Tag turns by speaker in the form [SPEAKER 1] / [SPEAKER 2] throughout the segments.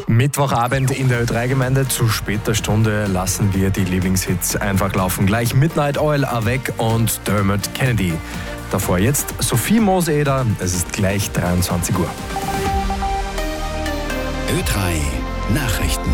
[SPEAKER 1] Mittwochabend in der Ö3-Gemeinde. Zu später Stunde lassen wir die Lieblingshits einfach laufen. Gleich Midnight Oil, Avec und Dermot Kennedy. Davor jetzt Sophie Mooseder. Es ist gleich 23 Uhr.
[SPEAKER 2] Ö3 Nachrichten.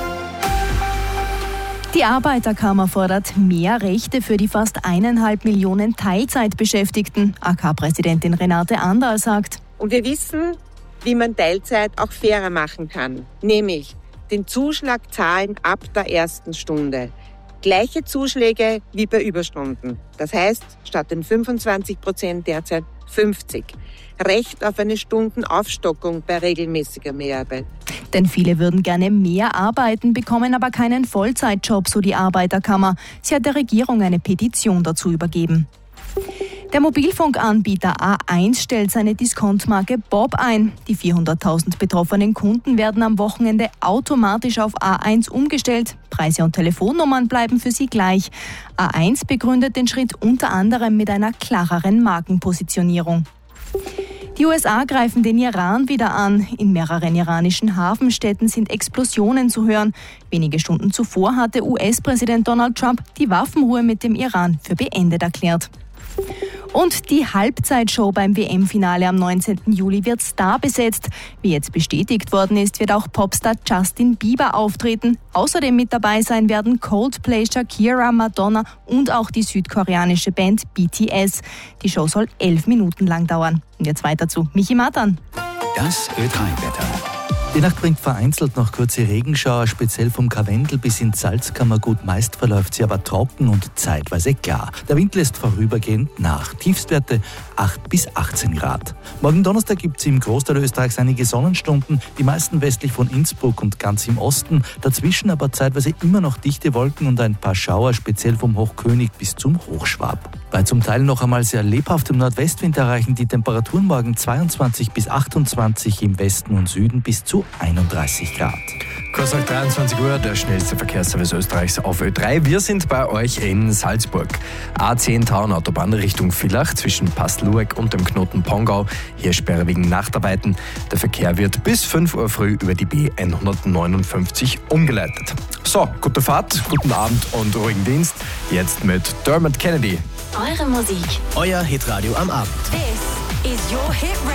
[SPEAKER 3] Die Arbeiterkammer fordert mehr Rechte für die fast 1,5 Millionen Teilzeitbeschäftigten. AK-Präsidentin Renate Anderl sagt:
[SPEAKER 4] Und wir wissen, wie man Teilzeit auch fairer machen kann, nämlich den Zuschlag zahlen ab der ersten Stunde. Gleiche Zuschläge wie bei Überstunden. Das heißt, statt den 25% derzeit 50%. Recht auf eine Stundenaufstockung bei regelmäßiger Mehrarbeit.
[SPEAKER 3] Denn viele würden gerne mehr arbeiten, bekommen aber keinen Vollzeitjob, so die Arbeiterkammer. Sie hat der Regierung eine Petition dazu übergeben. Der Mobilfunkanbieter A1 stellt seine Diskontmarke Bob ein. Die 400.000 betroffenen Kunden werden am Wochenende automatisch auf A1 umgestellt. Preise und Telefonnummern bleiben für sie gleich. A1 begründet den Schritt unter anderem mit einer klareren Markenpositionierung. Die USA greifen den Iran wieder an. In mehreren iranischen Hafenstädten sind Explosionen zu hören. Wenige Stunden zuvor hatte US-Präsident Donald Trump die Waffenruhe mit dem Iran für beendet erklärt. Und die Halbzeitshow beim WM-Finale am 19. Juli wird starbesetzt. Wie jetzt bestätigt worden ist, wird auch Popstar Justin Bieber auftreten. Außerdem mit dabei sein werden Coldplay, Shakira, Madonna und auch die südkoreanische Band BTS. Die Show soll 11 Minuten lang dauern. Und jetzt weiter zu Michi Matan.
[SPEAKER 2] Das Ö3-Wetter.
[SPEAKER 5] Die Nacht bringt vereinzelt noch kurze Regenschauer, speziell vom Karwendel bis ins Salzkammergut. Meist verläuft sie aber trocken und zeitweise klar. Der Wind lässt vorübergehend nach. Tiefstwerte 8 bis 18 Grad. Morgen Donnerstag gibt es im Großteil Österreichs einige Sonnenstunden, die meisten westlich von Innsbruck und ganz im Osten. Dazwischen aber zeitweise immer noch dichte Wolken und ein paar Schauer, speziell vom Hochkönig bis zum Hochschwab. Bei zum Teil noch einmal sehr lebhaftem Nordwestwind erreichen die Temperaturen morgen 22 bis 28, im Westen und Süden bis zu 31 Grad.
[SPEAKER 1] Kurz nach 23 Uhr, der schnellste Verkehrsservice Österreichs auf Ö3. Wir sind bei euch in Salzburg. A10 Tauernautobahn Richtung Villach zwischen Passlueck und dem Knoten Pongau. Hier Sperre wegen Nachtarbeiten. Der Verkehr wird bis 5 Uhr früh über die B159 umgeleitet. So, gute Fahrt, guten Abend und ruhigen Dienst. Jetzt mit Dermot Kennedy.
[SPEAKER 6] Eure Musik.
[SPEAKER 2] Euer Hitradio am Abend.
[SPEAKER 6] This is your hit radio.